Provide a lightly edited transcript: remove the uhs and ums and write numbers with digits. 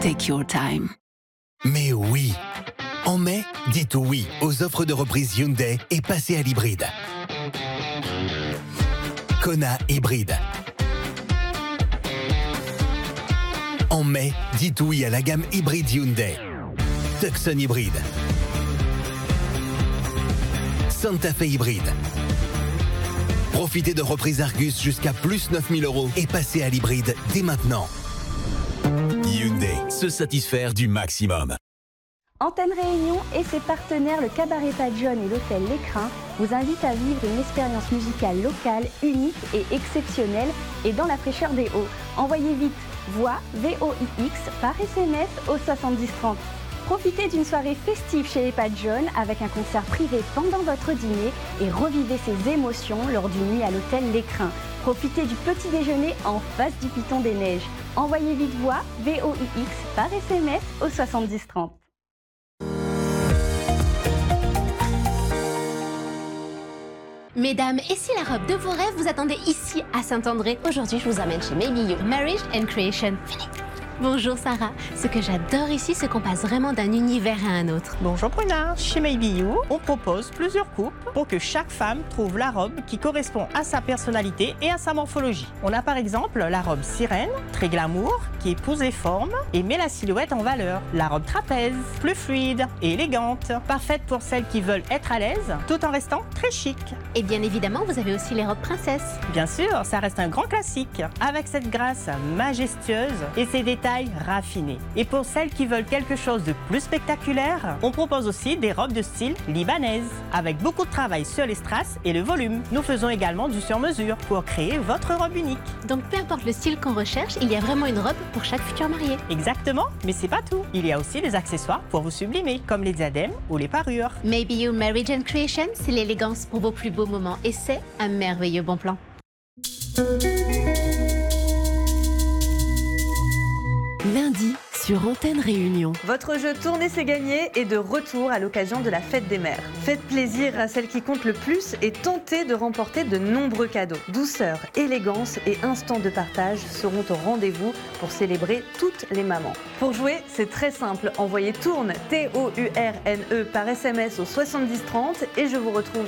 Take your time. Mais oui! En mai, dites oui aux offres de reprise Hyundai et passez à l'hybride. Kona hybride. En mai, dites oui à la gamme hybride Hyundai. Tucson hybride. Santa Fe hybride. Profitez de reprise Argus jusqu'à plus 9 000 € et passez à l'hybride dès maintenant. Hyundai, se satisfaire du maximum. Antenne Réunion et ses partenaires, le Cabaret Pat John et l'Hôtel L'Écrin, vous invitent à vivre une expérience musicale locale, unique et exceptionnelle et dans la fraîcheur des Hauts. Envoyez vite voix VOIX par SMS au 7030. Profitez d'une soirée festive chez les Pat John avec un concert privé pendant votre dîner et revivez ces émotions lors d'une nuit à l'Hôtel L'Écrin. Profitez du petit déjeuner en face du Piton des Neiges. Envoyez vite voix VOIX par SMS au 7030. Mesdames, et si la robe de vos rêves vous attendait ici à Saint-André? Aujourd'hui, je vous amène chez Maybe You, Marriage and Creation. Venez. Bonjour Sarah, ce que j'adore ici, c'est qu'on passe vraiment d'un univers à un autre. Bonjour Bruna, chez Maybe You, on propose plusieurs coupes pour que chaque femme trouve la robe qui correspond à sa personnalité et à sa morphologie. On a par exemple la robe sirène, très glamour, qui épouse les formes et met la silhouette en valeur. La robe trapèze, plus fluide et élégante, parfaite pour celles qui veulent être à l'aise tout en restant très chic. Et bien évidemment, vous avez aussi les robes princesses. Bien sûr, ça reste un grand classique, avec cette grâce majestueuse et ses détails raffinés. Et pour celles qui veulent quelque chose de plus spectaculaire, on propose aussi des robes de style libanaise, avec beaucoup de travail sur les strass et le volume. Nous faisons également du sur-mesure pour créer votre robe unique. Donc peu importe le style qu'on recherche, il y a vraiment une robe pour chaque futur marié. Exactement, mais c'est pas tout. Il y a aussi des accessoires pour vous sublimer, comme les diadèmes ou les parures. Maybe You, Marriage and Creation, c'est l'élégance pour vos plus beaux moments et c'est un merveilleux bon plan. Lundi sur Antenne Réunion. Votre jeu Tourner c'est gagné est de retour à l'occasion de la fête des mères. Faites plaisir à celle qui compte le plus et tentez de remporter de nombreux cadeaux. Douceur, élégance et instant de partage seront au rendez-vous pour célébrer toutes les mamans. Pour jouer, c'est très simple. Envoyez Tourne, Tourne par SMS au 7030 et je vous retrouve